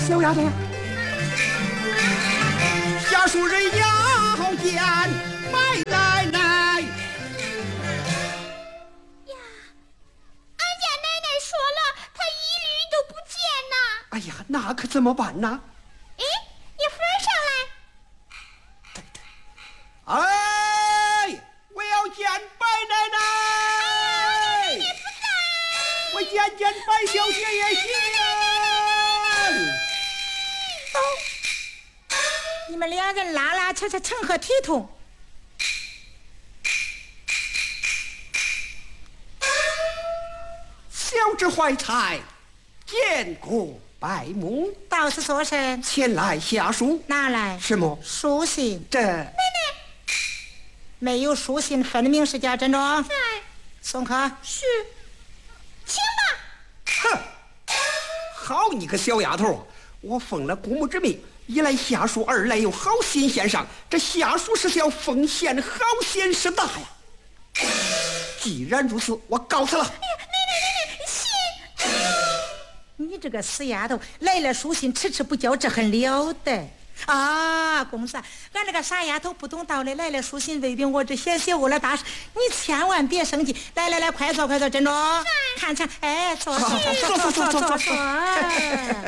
小丫头，下属人要见白奶奶。 呀，俺家奶奶说了，她一律都不见呐。 哎呀，那可怎么办呢？ 哎，你扶上来。 哎，我要见白奶奶。 哎呀，我家奶奶不在。 我见见白小姐也行。 你们两人拉拉扯扯，成何体统？ 小侄怀才，见过拜母。 倒是说声前来下书。 拿来什么书信？ 这奶奶没有书信，分明是假真装。 在。 送客。 是，请吧。 哼，好你个小丫头，我奉了姑母之命，一来下书，二来有好心献上。这下书是要奉献，好心是大呀。既然如此，我告辞了。 哎呀，奶奶，信。 你这个死丫头，来了书信迟迟不交，这很了得啊！公子，俺这个傻丫头不懂道理，来了书信未必我这险些误了大事，你千万别生气。来，快坐，珍珠，看，哎，坐。